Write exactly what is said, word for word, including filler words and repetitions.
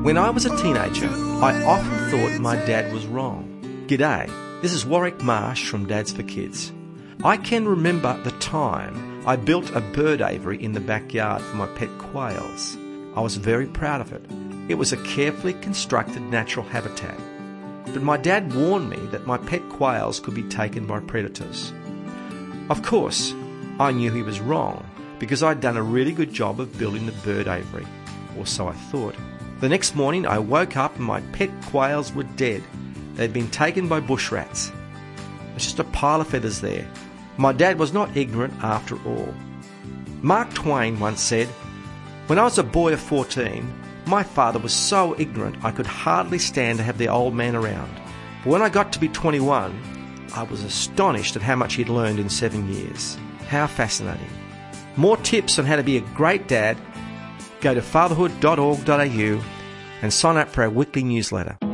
When I was a teenager, I often thought my dad was wrong. G'day, this is Warwick Marsh from Dads for Kids. I can remember the time I built a bird aviary in the backyard for my pet quails. I was very proud of it. It was a carefully constructed natural habitat. But my dad warned me that my pet quails could be taken by predators. Of course, I knew he was wrong because I'd done a really good job of building the bird aviary, or so I thought. The next morning I woke up and my pet quails were dead. They'd been taken by bush rats. There was just a pile of feathers there. My dad was not ignorant after all. Mark Twain once said, "When I was a boy of fourteen, my father was so ignorant I could hardly stand to have the old man around. But when I got to be twenty-one, I was astonished at how much he'd learned in seven years. How fascinating." More tips on how to be a great dad, go to fatherhood dot org dot a u and sign up for our weekly newsletter.